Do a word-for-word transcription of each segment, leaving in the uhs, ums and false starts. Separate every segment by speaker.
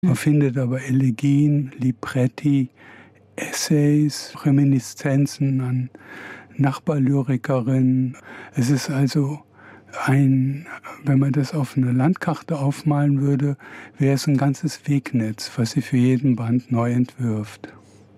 Speaker 1: Man findet aber Elegien, Libretti, Essays, Reminiszenzen an Nachbarlyrikerinnen. Es ist also ein, wenn man das auf eine Landkarte aufmalen würde, wäre es ein ganzes Wegnetz, was sie für jeden Band neu entwirft.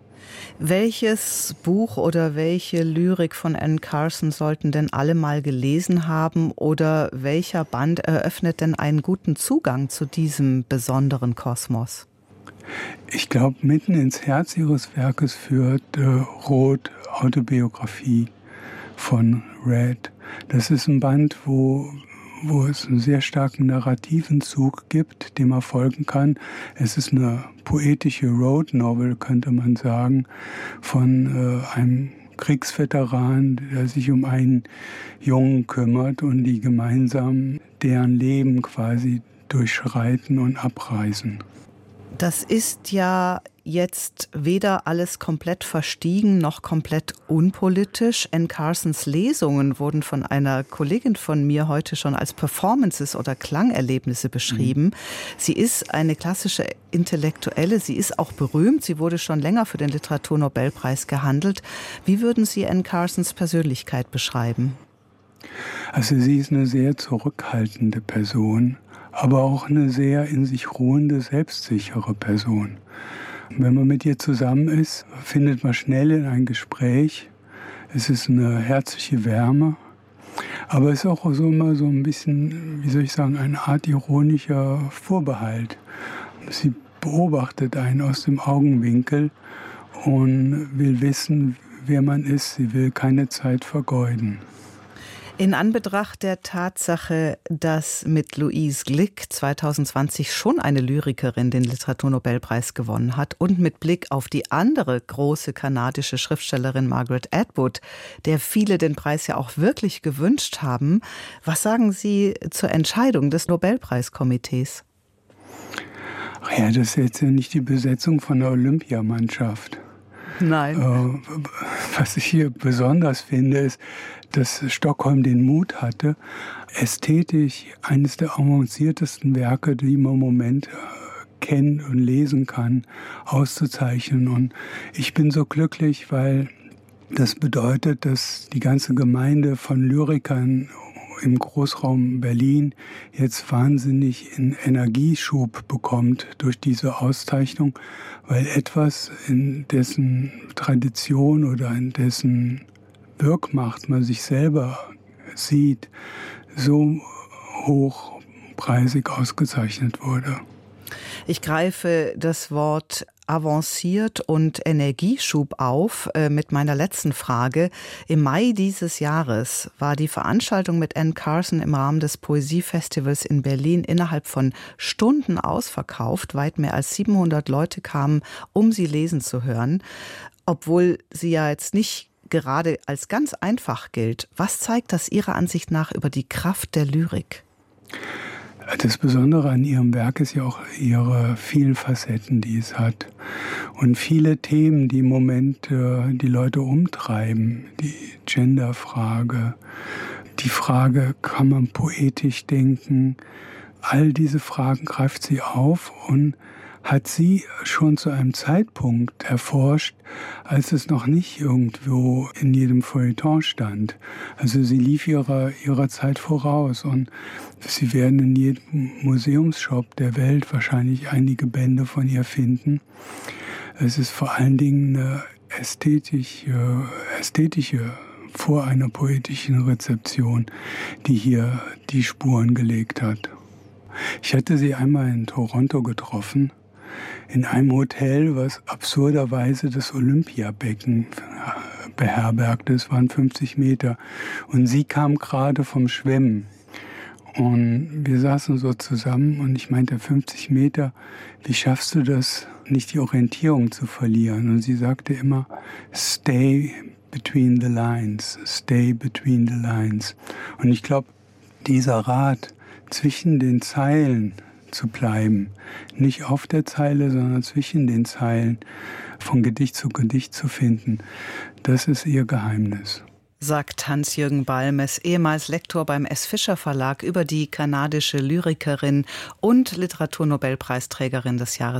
Speaker 2: Welches Buch oder welche Lyrik von Anne Carson sollten denn alle mal gelesen haben oder welcher Band eröffnet denn einen guten Zugang zu diesem besonderen Kosmos?
Speaker 1: Ich glaube, mitten ins Herz ihres Werkes führt äh, Roth, Autobiografie von Red. Das ist ein Band, wo, wo es einen sehr starken narrativen Zug gibt, dem man folgen kann. Es ist eine poetische Road Novel, könnte man sagen, von äh, einem Kriegsveteran, der sich um einen Jungen kümmert und die gemeinsam deren Leben quasi durchschreiten und abreisen.
Speaker 2: Das ist ja jetzt weder alles komplett verstiegen noch komplett unpolitisch. Anne Carsons Lesungen wurden von einer Kollegin von mir heute schon als Performances oder Klangerlebnisse beschrieben. Mhm. Sie ist eine klassische Intellektuelle, sie ist auch berühmt, sie wurde schon länger für den Literaturnobelpreis gehandelt. Wie würden Sie Anne Carsons Persönlichkeit beschreiben?
Speaker 1: Also sie ist eine sehr zurückhaltende Person, aber auch eine sehr in sich ruhende, selbstsichere Person. Wenn man mit ihr zusammen ist, findet man schnell in ein Gespräch. Es ist eine herzliche Wärme, aber es ist auch so immer so ein bisschen, wie soll ich sagen, eine Art ironischer Vorbehalt. Sie beobachtet einen aus dem Augenwinkel und will wissen, wer man ist. Sie will keine Zeit vergeuden.
Speaker 2: In Anbetracht der Tatsache, dass mit Louise Glück zwanzig zwanzig schon eine Lyrikerin den Literaturnobelpreis gewonnen hat und mit Blick auf die andere große kanadische Schriftstellerin Margaret Atwood, der viele den Preis ja auch wirklich gewünscht haben, was sagen Sie zur Entscheidung des Nobelpreiskomitees?
Speaker 1: Ach ja, das ist jetzt ja nicht die Besetzung von der Olympiamannschaft.
Speaker 2: Nein.
Speaker 1: Äh, was ich hier besonders finde, ist, dass Stockholm den Mut hatte, ästhetisch eines der avanciertesten Werke, die man im Moment äh, kennt und lesen kann, auszuzeichnen. Und ich bin so glücklich, weil das bedeutet, dass die ganze Gemeinde von Lyrikern im Großraum Berlin jetzt wahnsinnig einen Energieschub bekommt durch diese Auszeichnung, weil etwas, in dessen Tradition oder in dessen Wirkmacht man sich selber sieht, so hochpreisig ausgezeichnet wurde.
Speaker 2: Ich greife das Wort avanciert und Energieschub auf äh, mit meiner letzten Frage. Im Mai dieses Jahres war die Veranstaltung mit Anne Carson im Rahmen des Poesiefestivals in Berlin innerhalb von Stunden ausverkauft. Weit mehr als siebenhundert Leute kamen, um sie lesen zu hören. Obwohl sie ja jetzt nicht gerade als ganz einfach gilt. Was zeigt das Ihrer Ansicht nach über die Kraft der Lyrik?
Speaker 1: Das Besondere an ihrem Werk ist ja auch ihre vielen Facetten, die es hat. Und viele Themen, die im Moment äh, die Leute umtreiben. Die Genderfrage, die Frage, kann man poetisch denken? All diese Fragen greift sie auf und hat sie schon zu einem Zeitpunkt erforscht, als es noch nicht irgendwo in jedem Feuilleton stand. Also sie lief ihrer, ihrer Zeit voraus und Sie werden in jedem Museumsshop der Welt wahrscheinlich einige Bände von ihr finden. Es ist vor allen Dingen eine ästhetische, ästhetische vor einer poetischen Rezeption, die hier die Spuren gelegt hat. Ich hatte sie einmal in Toronto getroffen, in einem Hotel, was absurderweise das Olympiabecken beherbergte. Es waren fünfzig Meter. Und sie kam gerade vom Schwimmen. Und wir saßen so zusammen und ich meinte, fünfzig Meter, wie schaffst du das, nicht die Orientierung zu verlieren? Und sie sagte immer, stay between the lines, stay between the lines. Und ich glaube, dieser Rat, zwischen den Zeilen zu bleiben, nicht auf der Zeile, sondern zwischen den Zeilen, von Gedicht zu Gedicht zu finden, das ist ihr Geheimnis.
Speaker 2: Sagt Hans-Jürgen Balmes, ehemals Lektor beim S. Fischer Verlag, über die kanadische Lyrikerin und Literaturnobelpreisträgerin des Jahres